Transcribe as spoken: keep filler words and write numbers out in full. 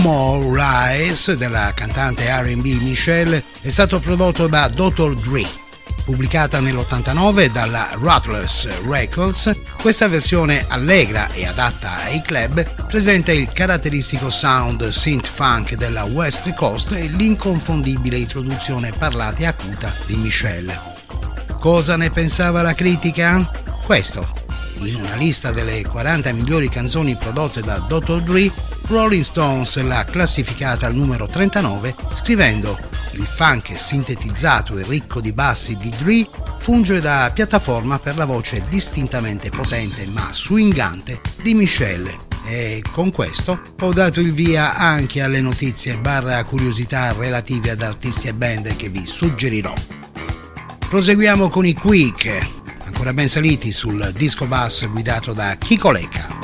More Lies della cantante R and B Michelle è stato prodotto da doctor Dre. Pubblicata nell'ottantanove dalla Rattlers Records, questa versione allegra e adatta ai club presenta il caratteristico sound synth funk della West Coast e l'inconfondibile introduzione parlata e acuta di Michelle. Cosa ne pensava la critica? Questo. In una lista delle quaranta migliori canzoni prodotte da doctor Dre, Rolling Stones l'ha classificata al numero trentanove, scrivendo: il funk sintetizzato e ricco di bassi di Dre funge da piattaforma per la voce distintamente potente ma swingante di Michelle. E con questo ho dato il via anche alle notizie barra curiosità relative ad artisti e band che vi suggerirò. Proseguiamo con i Quick, ancora ben saliti sul disco bus guidato da Kiko Lecca.